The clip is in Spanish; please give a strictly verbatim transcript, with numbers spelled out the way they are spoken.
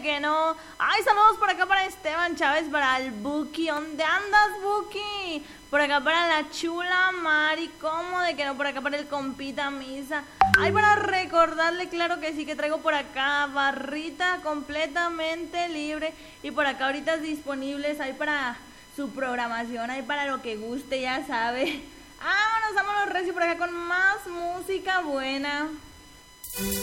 que no? Ay, saludos por acá para Esteban Chávez, para el Buki. ¿Dónde andas, Buki? Por acá para la chula Mari. ¿Cómo de que no? Por acá para el compita Misa. Ay, para recordarle, claro que sí, que traigo por acá barrita completamente libre. Y por acá ahorita disponibles. Hay para su programación, hay para lo que guste, ya sabe. Vámonos, vámonos recio por acá con más música buena.